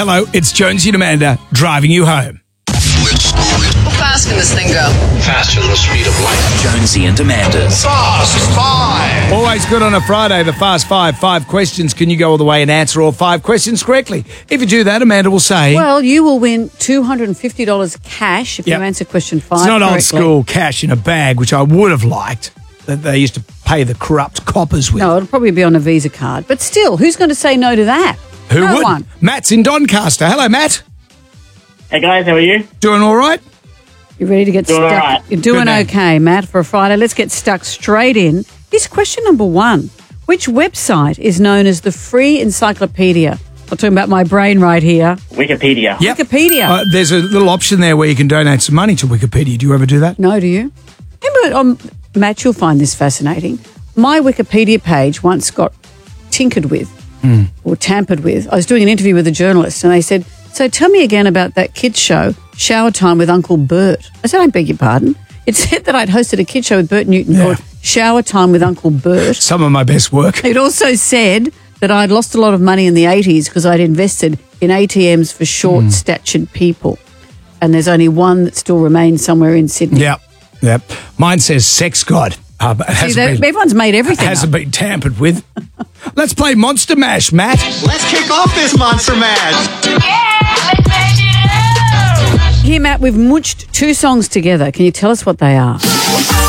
Hello, it's Jonesy and Amanda driving you home. How fast can this thing go? Faster than the speed of light. Jonesy and Amanda's Fast Five. Always good on a Friday, the Fast Five. 5 questions. Can you go all the way and answer all 5 questions correctly? If you do that, Amanda will say... Well, you will win $250 cash if Yep. you answer question 5 It's not correctly. old school cash in a bag, which I would have liked, that they used to pay the corrupt coppers with. No, it'll probably be on a Visa card. But still, who's going to say no to that? Who no would? one. Matt's in Doncaster. Hello, Matt. Hey guys, how are you? Doing all right? You ready to get Doing stuck? all right. You're doing Good man. okay, Matt, for a Friday. Let's get stuck straight in. Here's question number 1. Which website is known as the Free Encyclopedia? I'm talking about my brain right here. Wikipedia. Yep. Wikipedia. There's a little option there where you can donate some money to Wikipedia. Do you ever do that? No, do you? Remember, Matt, you'll find this fascinating. My Wikipedia page once got tinkered with or tampered with. I was doing an interview with a journalist and they said, so tell me again about that kids show, Shower Time with Uncle Bert. I said, I beg your pardon. It said that I'd hosted a kids show with Bert Newton called Shower Time with Uncle Bert. Some of my best work. It also said that I'd lost a lot of money in the 80s because I'd invested in ATMs for short-statured people. And there's only one that still remains somewhere in Sydney. Yep. Mine says Sex God. But it See, hasn't been, everyone's made everything hasn't up. been tampered with. Let's play Monster Mash, Matt. Let's kick off this Monster Mash. Here, Matt, we've munched 2 songs together. Can you tell us what they are?